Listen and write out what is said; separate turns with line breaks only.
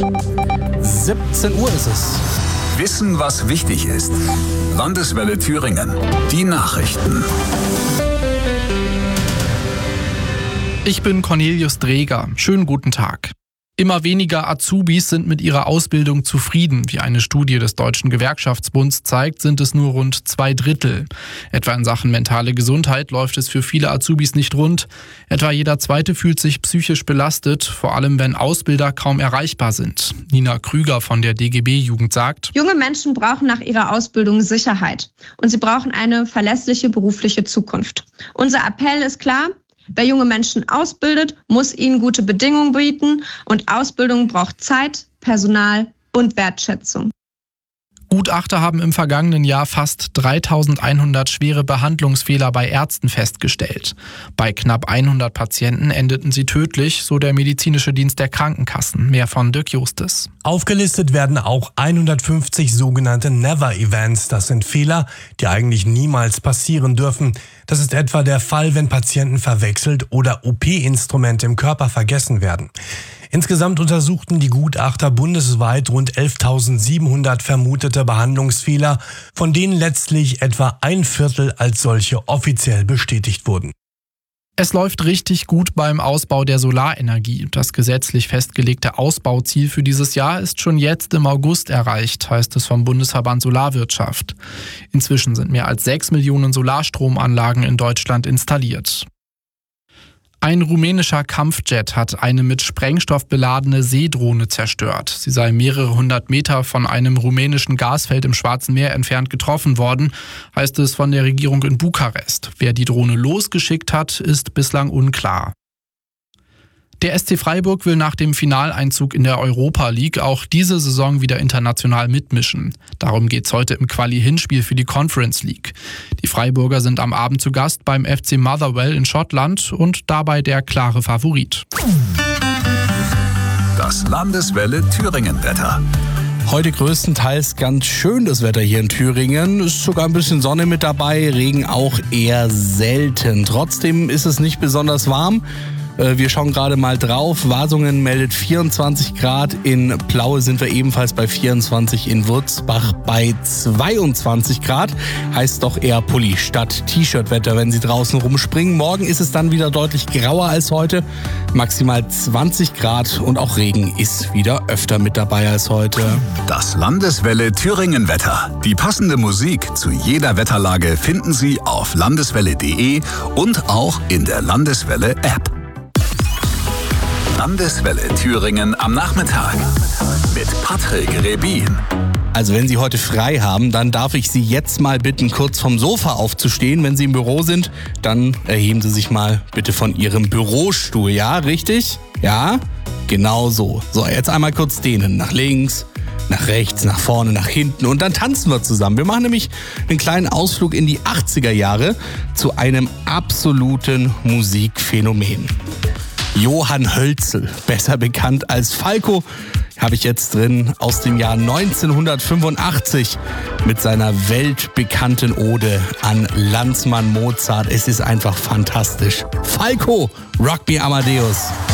17 Uhr ist es.
Wissen, was wichtig ist. Landeswelle Thüringen. Die Nachrichten.
Ich bin Cornelius Dreger. Schönen guten Tag. Immer weniger Azubis sind mit ihrer Ausbildung zufrieden. Wie eine Studie des Deutschen Gewerkschaftsbunds zeigt, sind es nur rund 2/3. Etwa in Sachen mentale Gesundheit läuft es für viele Azubis nicht rund. Etwa jeder Zweite fühlt sich psychisch belastet, vor allem wenn Ausbilder kaum erreichbar sind. Nina Krüger von der DGB-Jugend sagt:
Junge Menschen brauchen nach ihrer Ausbildung Sicherheit und sie brauchen eine verlässliche berufliche Zukunft. Unser Appell ist klar: Wer junge Menschen ausbildet, muss ihnen gute Bedingungen bieten und Ausbildung braucht Zeit, Personal und Wertschätzung.
Gutachter haben im vergangenen Jahr fast 3100 schwere Behandlungsfehler bei Ärzten festgestellt. Bei knapp 100 Patienten endeten sie tödlich, so der medizinische Dienst der Krankenkassen. Mehr von Dirk Justes.
Aufgelistet werden auch 150 sogenannte Never-Events. Das sind Fehler, die eigentlich niemals passieren dürfen. Das ist etwa der Fall, wenn Patienten verwechselt oder OP-Instrumente im Körper vergessen werden. Insgesamt untersuchten die Gutachter bundesweit rund 11.700 vermutete Behandlungsfehler, von denen letztlich etwa 1/4 als solche offiziell bestätigt wurden.
Es läuft richtig gut beim Ausbau der Solarenergie. Das gesetzlich festgelegte Ausbauziel für dieses Jahr ist schon jetzt im August erreicht, heißt es vom Bundesverband Solarwirtschaft. Inzwischen sind mehr als 6 Millionen Solarstromanlagen in Deutschland installiert. Ein rumänischer Kampfjet hat eine mit Sprengstoff beladene Seedrohne zerstört. Sie sei mehrere hundert Meter von einem rumänischen Gasfeld im Schwarzen Meer entfernt getroffen worden, heißt es von der Regierung in Bukarest. Wer die Drohne losgeschickt hat, ist bislang unklar. Der SC Freiburg will nach dem Finaleinzug in der Europa League auch diese Saison wieder international mitmischen. Darum geht's heute im Quali-Hinspiel für die Conference League. Die Freiburger sind am Abend zu Gast beim FC Motherwell in Schottland und dabei der klare Favorit.
Das Landeswelle Thüringen-Wetter.
Heute größtenteils ganz schön das Wetter hier in Thüringen. Ist sogar ein bisschen Sonne mit dabei, Regen auch eher selten. Trotzdem ist es nicht besonders warm. Wir schauen gerade mal drauf. Wasungen meldet 24 Grad. In Plaue sind wir ebenfalls bei 24. In Wurzbach bei 22 Grad. Heißt doch eher Pulli statt T-Shirt-Wetter, wenn Sie draußen rumspringen. Morgen ist es dann wieder deutlich grauer als heute. Maximal 20 Grad und auch Regen ist wieder öfter mit dabei als heute.
Das Landeswelle Thüringen-Wetter. Die passende Musik zu jeder Wetterlage finden Sie auf landeswelle.de und auch in der Landeswelle-App. Landeswelle Thüringen am Nachmittag mit Patrick Rebin.
Also wenn Sie heute frei haben, dann darf ich Sie jetzt mal bitten, kurz vom Sofa aufzustehen. Wenn Sie im Büro sind, dann erheben Sie sich mal bitte von Ihrem Bürostuhl. Ja, richtig? Ja, genau so. So, jetzt einmal kurz dehnen. Nach links, nach rechts, nach vorne, nach hinten und dann tanzen wir zusammen. Wir machen nämlich einen kleinen Ausflug in die 80er Jahre zu einem absoluten Musikphänomen. Johann Hölzel, besser bekannt als Falco, habe ich jetzt drin, aus dem Jahr 1985 mit seiner weltbekannten Ode an Landsmann Mozart. Es ist einfach fantastisch. Falco, Rock Me Amadeus.